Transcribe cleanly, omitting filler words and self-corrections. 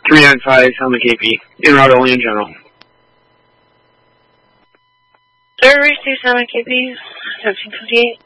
395, Helmet KP. In route only in general. Service to Helmet KP, 1758.